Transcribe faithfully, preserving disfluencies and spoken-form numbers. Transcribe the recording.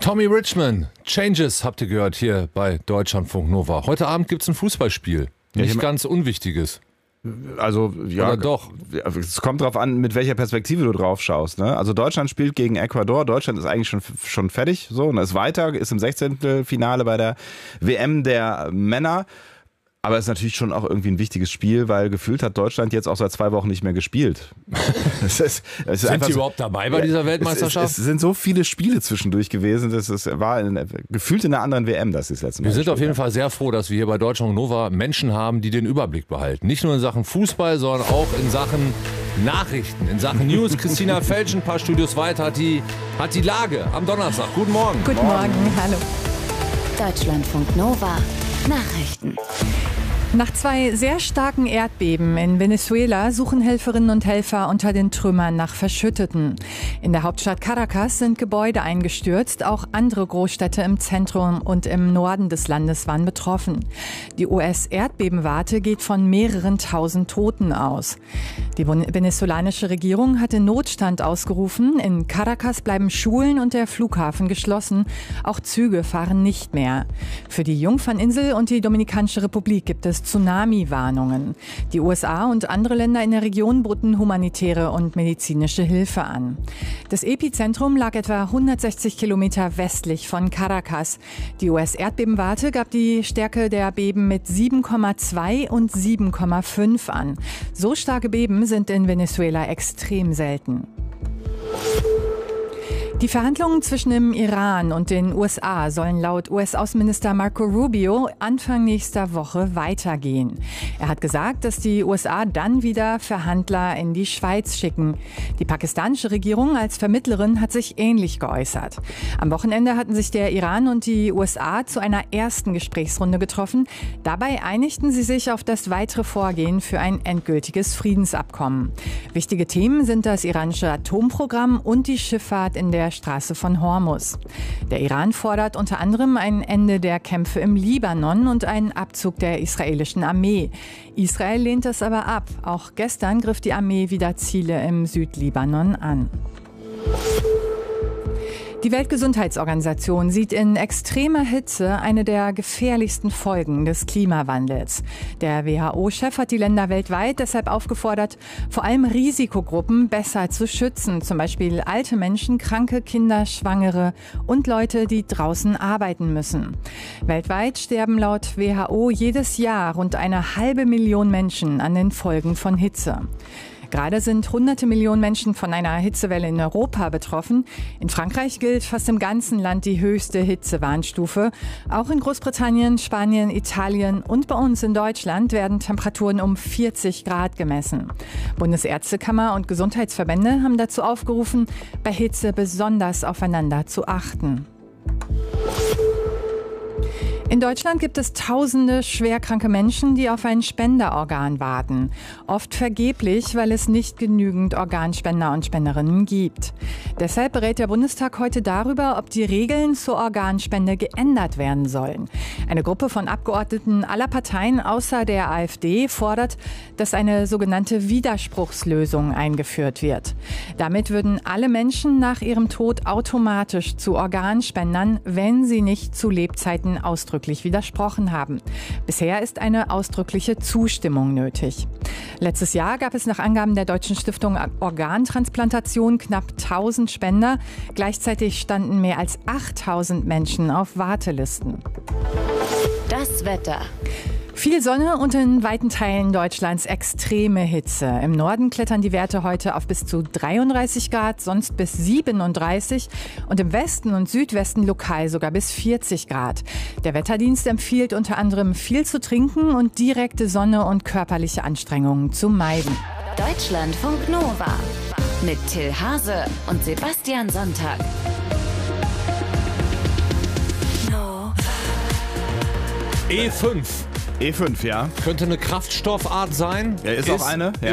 Tommy Richman, Changes habt ihr gehört hier bei Deutschlandfunk Nova. Heute Abend gibt es ein Fußballspiel. Ja, Nicht ganz Unwichtiges. Also, ja, Oder doch? Es kommt darauf an, mit welcher Perspektive du drauf schaust. Ne? Also Deutschland spielt gegen Ecuador. Deutschland ist eigentlich schon, schon fertig. So, und ist weiter, ist im Sechzehntelfinale bei der W M der Männer. Aber es ist natürlich schon auch irgendwie ein wichtiges Spiel, weil gefühlt hat Deutschland jetzt auch seit zwei Wochen nicht mehr gespielt. es ist, es ist sind sie so, überhaupt dabei bei dieser Weltmeisterschaft? Es, es, es sind so viele Spiele zwischendurch gewesen. Das ist, war in, gefühlt in einer anderen W M, das ist das letzte Mal. Wir sind auf jeden Fall sehr froh, dass wir hier bei Deutschland Nova Menschen haben, die den Überblick behalten. Nicht nur in Sachen Fußball, sondern auch in Sachen Nachrichten, in Sachen News. Christina Felsch, ein paar Studios weiter, hat die, hat die Lage am Donnerstag. Guten Morgen. Guten Morgen, Morgen. Hallo. Deutschlandfunk Nova Nachrichten. Nach zwei sehr starken Erdbeben in Venezuela suchen Helferinnen und Helfer unter den Trümmern nach Verschütteten. In der Hauptstadt Caracas sind Gebäude eingestürzt. Auch andere Großstädte im Zentrum und im Norden des Landes waren betroffen. Die U S-Erdbebenwarte geht von mehreren tausend Toten aus. Die venezolanische Regierung hatte Notstand ausgerufen. In Caracas bleiben Schulen und der Flughafen geschlossen. Auch Züge fahren nicht mehr. Für die Jungferninsel und die Dominikanische Republik gibt es Tsunami-Warnungen. Die U S A und andere Länder in der Region boten humanitäre und medizinische Hilfe an. Das Epizentrum lag etwa hundertsechzig Kilometer westlich von Caracas. Die U S-Erdbebenwarte gab die Stärke der Beben mit sieben Komma zwei und sieben Komma fünf an. So starke Beben sind in Venezuela extrem selten. Die Verhandlungen zwischen dem Iran und den U S A sollen laut U S-Außenminister Marco Rubio Anfang nächster Woche weitergehen. Er hat gesagt, dass die U S A dann wieder Verhandler in die Schweiz schicken. Die pakistanische Regierung als Vermittlerin hat sich ähnlich geäußert. Am Wochenende hatten sich der Iran und die U S A zu einer ersten Gesprächsrunde getroffen. Dabei einigten sie sich auf das weitere Vorgehen für ein endgültiges Friedensabkommen. Wichtige Themen sind das iranische Atomprogramm und die Schifffahrt in der Straße von Hormuz. Der Iran fordert unter anderem ein Ende der Kämpfe im Libanon und einen Abzug der israelischen Armee. Israel lehnt das aber ab. Auch gestern griff die Armee wieder Ziele im Südlibanon an. Die Weltgesundheitsorganisation sieht in extremer Hitze eine der gefährlichsten Folgen des Klimawandels. Der W H O-Chef hat die Länder weltweit deshalb aufgefordert, vor allem Risikogruppen besser zu schützen. Zum Beispiel alte Menschen, kranke Kinder, Schwangere und Leute, die draußen arbeiten müssen. Weltweit sterben laut W H O jedes Jahr rund eine halbe Million Menschen an den Folgen von Hitze. Gerade sind hunderte Millionen Menschen von einer Hitzewelle in Europa betroffen. In Frankreich gilt fast im ganzen Land die höchste Hitzewarnstufe. Auch in Großbritannien, Spanien, Italien und bei uns in Deutschland werden Temperaturen um vierzig Grad gemessen. Bundesärztekammer und Gesundheitsverbände haben dazu aufgerufen, bei Hitze besonders aufeinander zu achten. In Deutschland gibt es tausende schwerkranke Menschen, die auf ein Spenderorgan warten. Oft vergeblich, weil es nicht genügend Organspender und Spenderinnen gibt. Deshalb berät der Bundestag heute darüber, ob die Regeln zur Organspende geändert werden sollen. Eine Gruppe von Abgeordneten aller Parteien außer der AfD fordert, dass eine sogenannte Widerspruchslösung eingeführt wird. Damit würden alle Menschen nach ihrem Tod automatisch zu Organspendern, wenn sie nicht zu Lebzeiten ausdrücklich widersprochen haben. Bisher ist eine ausdrückliche Zustimmung nötig. Letztes Jahr gab es nach Angaben der Deutschen Stiftung Organtransplantation knapp tausend Spender. Gleichzeitig standen mehr als achttausend Menschen auf Wartelisten. Das Wetter. Viel Sonne und in weiten Teilen Deutschlands extreme Hitze. Im Norden klettern die Werte heute auf bis zu dreiunddreißig Grad, sonst bis siebenunddreißig und im Westen und Südwesten lokal sogar bis vierzig Grad. Der Wetterdienst empfiehlt unter anderem viel zu trinken und direkte Sonne und körperliche Anstrengungen zu meiden. Deutschlandfunk Nova mit Till Hase und Sebastian Sonntag. E fünf. E fünf, ja. Könnte eine Kraftstoffart sein. Ja, ist, ist auch eine. Ja.